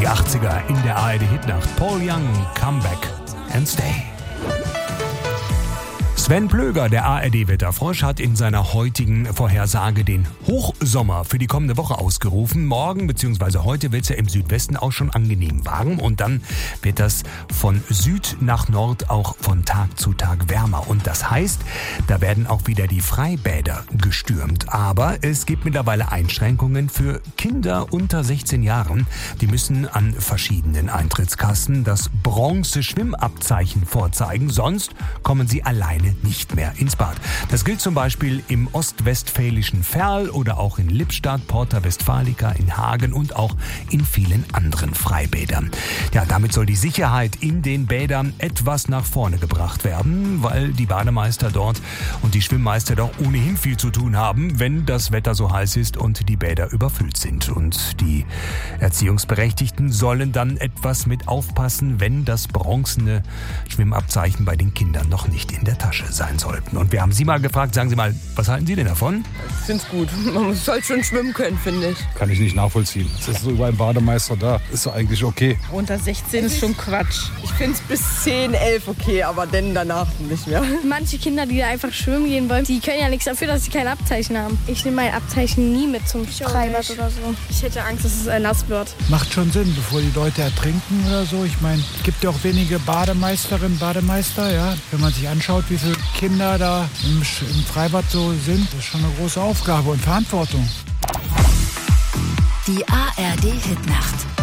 Die 80er in der ARD-Hitnacht. Paul Young, Come Back and Stay. Sven Plöger, der ARD-Wetterfrosch, hat in seiner heutigen Vorhersage den Hochsommer für die kommende Woche ausgerufen. Morgen bzw. heute wird es ja im Südwesten auch schon angenehm warm und dann wird das von Süd nach Nord auch von Tag zu Tag wärmer. Und das heißt, da werden auch wieder die Freibäder gestürmt. Aber es gibt mittlerweile Einschränkungen für Kinder unter 16 Jahren. Die müssen an verschiedenen Eintrittskassen das Bronze-Schwimmabzeichen vorzeigen, sonst kommen sie alleine nicht mehr ins Bad. Das gilt zum Beispiel im ostwestfälischen Verl oder auch in Lippstadt, Porta Westfalica, in Hagen und auch in vielen anderen Freibädern. Ja, damit soll die Sicherheit in den Bädern etwas nach vorne gebracht werden, weil die Bademeister dort und die Schwimmmeister doch ohnehin viel zu tun haben, wenn das Wetter so heiß ist und die Bäder überfüllt sind. Und die Erziehungsberechtigten sollen dann etwas mit aufpassen, wenn das bronzene Schwimmabzeichen bei den Kindern noch nicht in der Tasche sein sollten. Und wir haben Sie mal gefragt, sagen Sie mal, was halten Sie denn davon? Ich finde es gut. Man soll schon schwimmen können, finde ich. Kann ich nicht nachvollziehen. Es ist so über ein Bademeister da. Ist doch eigentlich okay. Unter 16 ist schon Quatsch. Ich finde es bis 10, 11 okay, aber dann danach nicht mehr. Manche Kinder, die da einfach schwimmen gehen wollen, die können ja nichts dafür, dass sie kein Abzeichen haben. Ich nehme mein Abzeichen nie mit zum Freibad oder so. Ich hätte Angst, dass es nass wird. Macht schon Sinn, bevor die Leute ertrinken oder so. Ich meine, es gibt ja auch wenige Bademeisterinnen, Bademeister. Ja? Wenn man sich anschaut, wie viele Kinder da im Freibad so sind, das ist schon eine große Aufgabe und Verantwortung. Die ARD-Hitnacht.